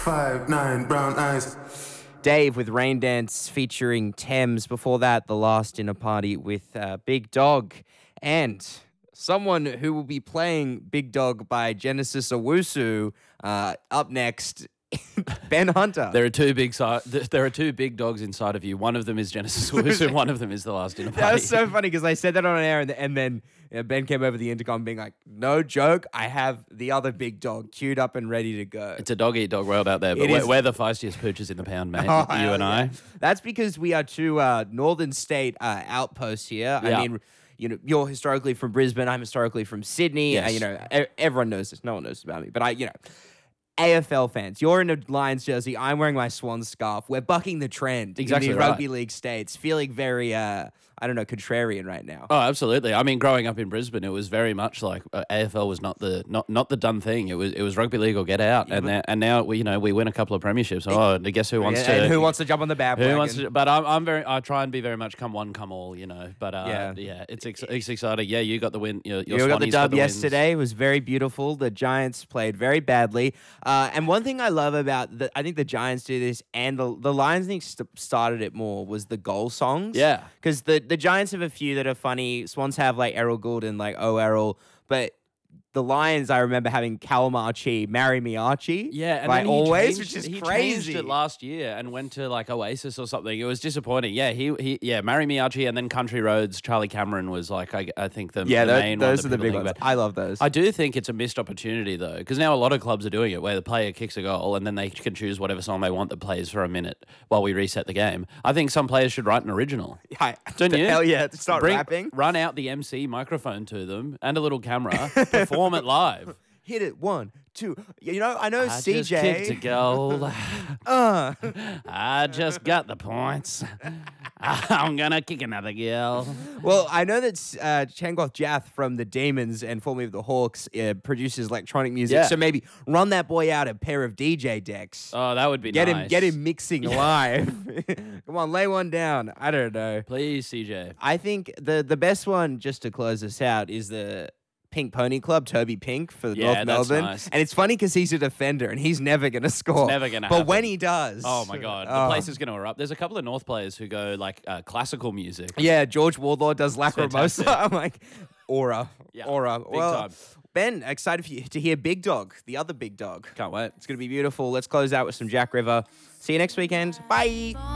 5'9", brown eyes. Dave with Rain Dance featuring Thames. Before that, The Last Dinner Party with Big Dog. And someone who will be playing Big Dog by Genesis Owusu up next, Ben Hunter. There are two big dogs inside of you. One of them is Genesis Owusu, and one of them is The Last Dinner Party. That was so funny because I said that on air and then Ben came over the intercom being like, no joke, I have the other big dog queued up and ready to go. It's a dog-eat-dog world out there, but we're the feistiest poochers in the pound, mate, you and I. That's because we are two northern state outposts here. Yeah. I mean, you know, you're historically from Brisbane. I'm historically from Sydney. Yes. You know, everyone knows this. No one knows about me. But AFL fans, you're in a Lions jersey. I'm wearing my Swan scarf. We're bucking the trend Exactly in the right. rugby league states. Feeling very, contrarian right now. Oh, absolutely. I mean, growing up in Brisbane, it was very much like AFL was not the done thing. It was rugby league or get out, and now we win a couple of premierships. Oh, and guess who wants to? And who wants to jump on the bandwagon? Who wants to? But I try and be very much come one, come all. But it's exciting. Yeah, you got the win. Your You got the Swannies dub wins. yesterday. It was very beautiful. The Giants played very badly. And one thing I love about I think the Giants do this, and the Lions think started it more, was the goal songs. Yeah. Because the Giants have a few that are funny. Swans have like Errol Gould and like Oh Errol. But the Lions, I remember having Cal Archie, Marry Me Archie. Yeah, and like then always, changed, which is he crazy. changed it last year and went to like Oasis or something. It was disappointing. Yeah, he Marry Me Archie, and then Country Roads. Charlie Cameron was like I think the main those one are that the big people ones. think about. I love those. I do think it's a missed opportunity though, because now a lot of clubs are doing it where the player kicks a goal and then they can choose whatever song they want that plays for a minute while we reset the game. I think some players should write an original. Don't you? Hell yeah! Start rapping. Run out the MC microphone to them and a little camera. Perform it live. Hit it 1, 2. I know I CJ. just kicked a goal. I just got the points. I'm gonna kick another goal. Well, I know that Changoth Jath from the Demons and formerly of the Hawks produces electronic music. Yeah. So maybe run that boy out a pair of DJ decks. Oh, that would be Get nice. him mixing live. Come on, lay one down. I don't know. Please, CJ. I think the best one, just to close us out, is the Pink Pony Club, Toby Pink for North that's Melbourne. nice. And it's funny because he's a defender and he's never going to score. never gonna But happen. when he does. Oh my God, the place is going to erupt. There's a couple of North players who go like classical music. Yeah, George Wardlaw does fantastic. Lacrimosa. I'm like, aura. Yeah, Aura. big Well, time. Ben, excited for you to hear Big Dog, the other Big Dog. Can't wait. It's going to be beautiful. Let's close out with some Jack River. See you next weekend. Bye.